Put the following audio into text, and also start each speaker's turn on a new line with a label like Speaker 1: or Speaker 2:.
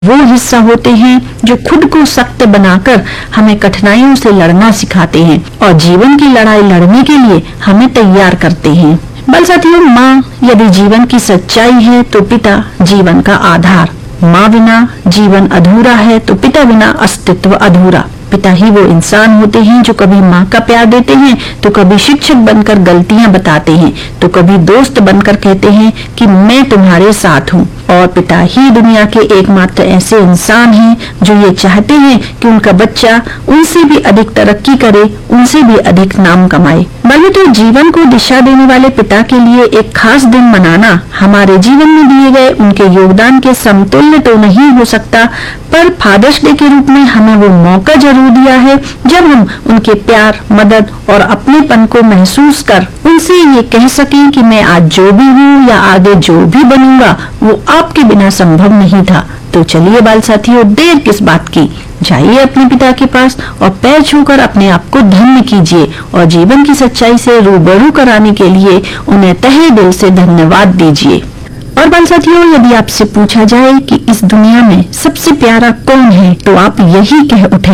Speaker 1: वो हिस्सा होते हैं जो खुद को सख्त बनाकर हमें कठिनाइयों से लड़ना सिखाते हैं और जीवन की लड़ाई लड़ने के लिए हमें तैयार करते हैं। बल साथियों, माँ यदि जीवन की सच्चाई है तो पिता जीवन का आधार। माँ बिना जीवन अधूरा है तो पिता बिना अस्तित्व अधूरा। पिता ही वो इंसान होते हैं जो कभी माँ का प्यार देते हैं तो कभी शिक्षक बनकर गलतियां बताते हैं तो कभी दोस्त बनकर कहते हैं कि मैं तुम्हारे साथ हूँ। और पिता ही दुनिया के एकमात्र ऐसे इंसान हैं जो ये चाहते हैं कि उनका बच्चा उनसे भी अधिक तरक्की करे, उनसे भी अधिक नाम कमाए। बल्कि तो जीवन को दिशा देने वाले पिता के लिए एक खास दिन मनाना हमारे जीवन में दिए गए उनके योगदान के समतुल्य तो नहीं हो सकता, पर फादर्स डे के रूप में हमें वो मौका जरूर दिया है जब हम उनके प्यार, मदद और अपनेपन को महसूस कर उनसे ये कह सकें कि मैं आज जो भी हूँ या आगे जो भी बनूंगा वो आपके बिना संभव नहीं था। तो चलिए बाल साथियों, देर किस बात की, जाइए अपने पिता के पास और पैर छूकर अपने आप को धन्य कीजिए और जीवन की सच्चाई से रूबरू कराने के लिए उन्हें तहे दिल से धन्यवाद दीजिए। और बाल साथियों, यदि आपसे पूछा जाए कि इस दुनिया में सबसे प्यारा कौन है तो आप यही कह उठे